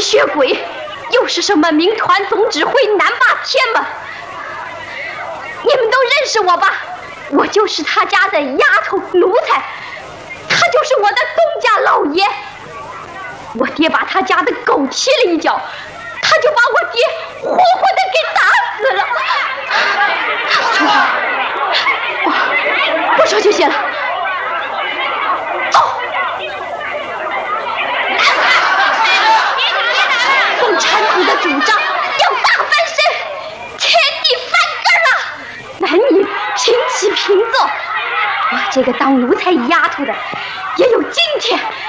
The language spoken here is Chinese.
血鬼，又是什么民团总指挥南霸天吗？你们都认识我吧？我就是他家的丫头奴才，他就是我的东家老爷。我爹把他家的狗踢了一脚，他就把我爹活活的给打死了。不说就行了。走。共产党的主张要大翻身，天地翻根了，男女平起平坐。我这个当奴才丫头的也有今天。